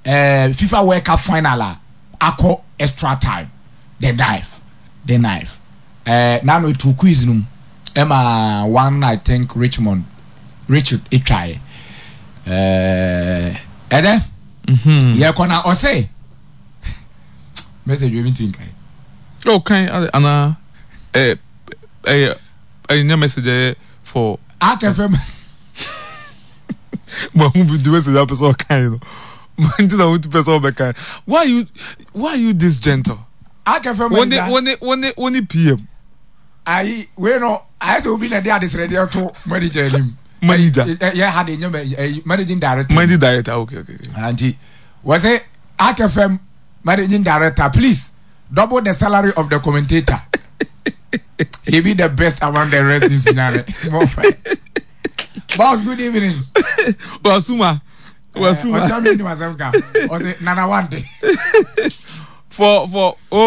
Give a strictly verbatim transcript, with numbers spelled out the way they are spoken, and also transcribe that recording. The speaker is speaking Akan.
uh, FIFA World Cup final ako extra time the dive the knife uh, now no two quiz num Emma one I think Richmond Richard it try uh and then mhm yeah kona o say message you mean to think okay ana eh eh eh message for akfm ma who be the message that person kind man did want to person be kind why you why you this gentle akfm when they when they when they when pm I we no I say obi na dey adis ready to manager him manager yeah had the managing director managing director okay okay and was it akfm managing director please double the salary of the commentator. He be the best among the rest in Sinare. Boss, good evening. Wasuma. Wasuma. What's your name? Was Nana Wante. For for oh